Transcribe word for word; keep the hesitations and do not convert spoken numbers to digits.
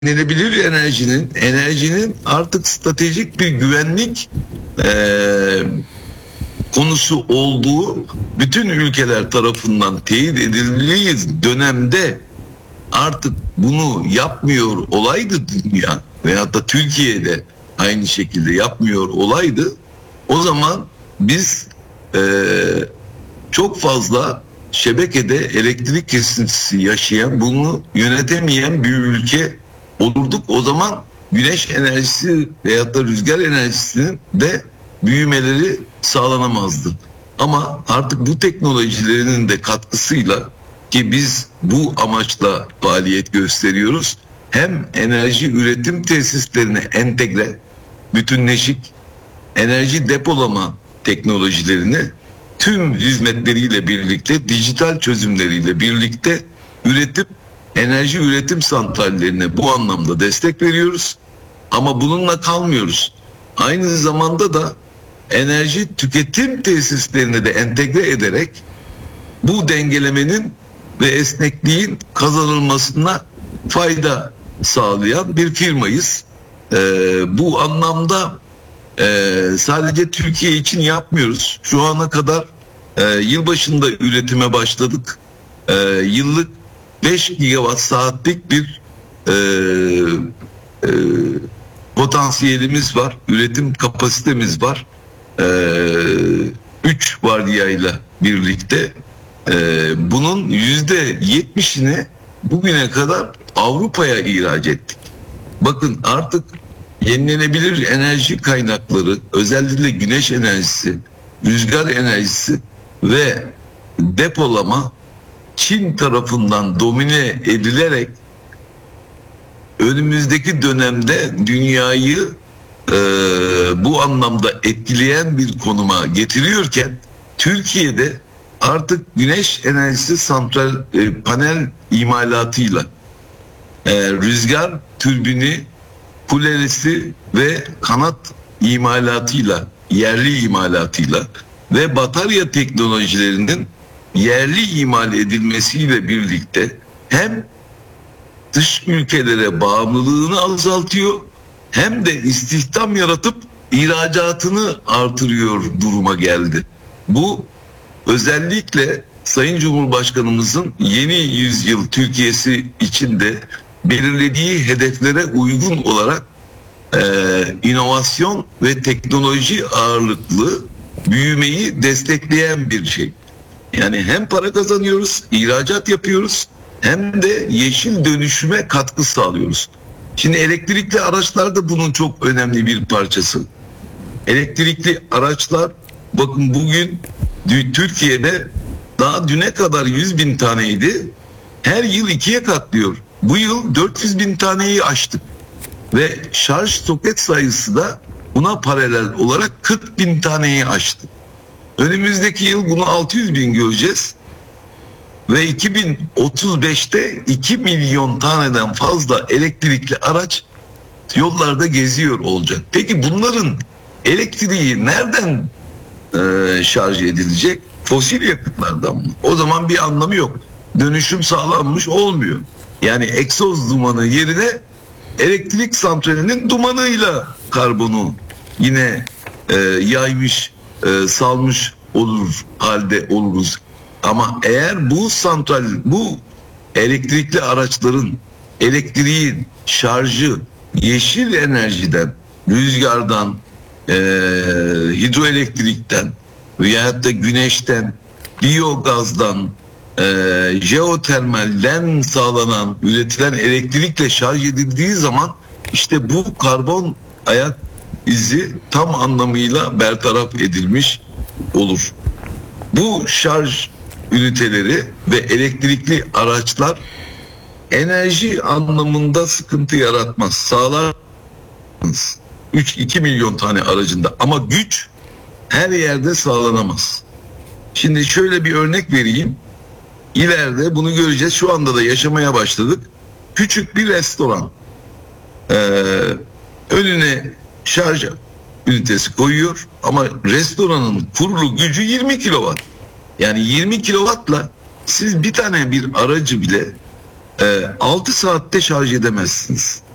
Yenilenebilir enerjinin enerjinin artık stratejik bir güvenlik e, konusu olduğu bütün ülkeler tarafından teyit edildiği dönemde artık bunu yapmıyor olaydı dünya veyahut da Türkiye'de aynı şekilde yapmıyor olaydı, o zaman biz e, çok fazla şebekede elektrik kesintisi yaşayan, bunu yönetemeyen bir ülke olurduk. O zaman güneş enerjisi veyahut da rüzgar enerjisinin de büyümeleri sağlanamazdı. Ama artık bu teknolojilerinin de katkısıyla, ki biz bu amaçla faaliyet gösteriyoruz, hem enerji üretim tesislerine entegre, bütünleşik enerji depolama teknolojilerini tüm hizmetleriyle birlikte, dijital çözümleriyle birlikte üretip enerji üretim santrallerine bu anlamda destek veriyoruz. Ama bununla kalmıyoruz. Aynı zamanda da enerji tüketim tesislerine de entegre ederek bu dengelemenin ve esnekliğin kazanılmasına fayda sağlayan bir firmayız. Ee, bu anlamda e, sadece Türkiye için yapmıyoruz. Şu ana kadar e, yılbaşında üretime başladık. E, yıllık beş gigawatt saatlik bir e, e, potansiyelimiz var, üretim kapasitemiz var. E, üç vardiyayla birlikte e, bunun yüzde yetmişini bugüne kadar Avrupa'ya ihraç ettik. Bakın, artık yenilenebilir enerji kaynakları, özellikle güneş enerjisi, rüzgar enerjisi ve depolama Çin tarafından domine edilerek önümüzdeki dönemde dünyayı e, bu anlamda etkileyen bir konuma getiriyorken, Türkiye'de artık güneş enerjisi santral e, panel imalatıyla, e, rüzgar türbini, kulesi ve kanat imalatıyla, yerli imalatıyla ve batarya teknolojilerinin yerli imal edilmesiyle birlikte hem dış ülkelere bağımlılığını azaltıyor, hem de istihdam yaratıp ihracatını artırıyor duruma geldi. Bu özellikle Sayın Cumhurbaşkanımızın yeni yüzyıl Türkiye'si içinde belirlediği hedeflere uygun olarak e, inovasyon ve teknoloji ağırlıklı büyümeyi destekleyen bir şey. Yani hem para kazanıyoruz, ihracat yapıyoruz, hem de yeşil dönüşüme katkı sağlıyoruz. Şimdi elektrikli araçlar da bunun çok önemli bir parçası. Elektrikli araçlar, bakın bugün Türkiye'de daha düne kadar yüz bin taneydi. Her yıl ikiye katlıyor. Bu yıl dört yüz bin taneyi aştık. Ve şarj soket sayısı da buna paralel olarak kırk bin taneyi aştı. Önümüzdeki yıl bunu altı yüz bin göreceğiz. Ve iki bin otuz beşte iki milyon taneden fazla elektrikli araç yollarda geziyor olacak. Peki bunların elektriği nereden e, şarj edilecek? Fosil yakıtlardan mı? O zaman bir anlamı yok. Dönüşüm sağlanmış olmuyor. Yani egzoz dumanı yerine elektrik santralinin dumanıyla karbonu yine e, yaymış, e, salmış olur halde oluruz. Ama eğer bu santral, bu elektrikli araçların elektriğin şarjı yeşil enerjiden, rüzgardan, e, hidroelektrikten veyahut da güneşten, biyogazdan, e, jeotermalden sağlanan, üretilen elektrikle şarj edildiği zaman işte bu karbon ayak izi tam anlamıyla bertaraf edilmiş olur. Bu şarj üniteleri ve elektrikli araçlar enerji anlamında sıkıntı yaratmaz. Sağlar üç iki milyon tane aracında, ama güç her yerde sağlanamaz. Şimdi şöyle bir örnek vereyim. İleride bunu göreceğiz. Şu anda da yaşamaya başladık. Küçük bir restoran. Ee, önüne şarj ünitesi koyuyor ama restoranın kurulu gücü yirmi kilowatt. Yani yirmi kilowattla siz bir tane bir aracı bile e, altı saatte şarj edemezsiniz.